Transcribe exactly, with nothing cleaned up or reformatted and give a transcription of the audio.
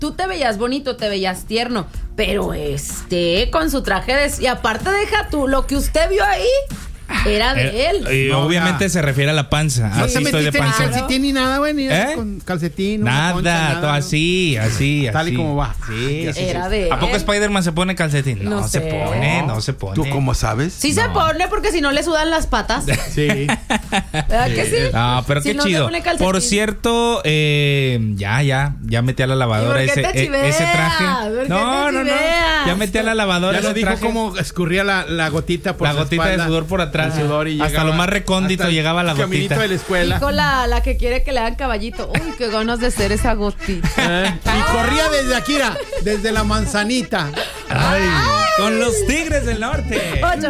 tú te veías bonito, te veías tierno, pero este, con su traje de... Y aparte deja tú, lo que usted vio ahí... Era de él. Y No, obviamente ya. se refiere a la panza. No Así te estoy de metiste ni panza. calcetín ni nada, güey, ni ¿Eh? con calcetín. una Nada, concha, todo ¿no? así, así, Tal y así. como va. Sí, sí, Era sí. de ¿A poco él? Spider-Man se pone calcetín? No, No se sé. pone, no se pone. ¿Tú cómo sabes? Sí se No. pone porque si no le sudan las patas. Sí. ¿Verdad que sí? Ah, pero Si qué no se chido. pone calcetín. Por cierto, eh, ya, ya, ya metí a la lavadora ¿Y por qué ese, te eh, chiveas? ese traje. ¿Por qué No, te no, no. chiveas? Ya metí a la lavadora Ya lo ese dijo traje. cómo escurría la, la gotita por La su gotita de espalda. sudor por atrás. El sudor y Hasta llegaba- lo más recóndito hasta el llegaba la caminito gotita. de la escuela. Dijo la, la que quiere que le hagan caballito. Uy, qué ganas de ser esa gotita. ¿Eh? Y corría desde aquí, era, desde la manzanita. Ay, con los Tigres del Norte. Ocho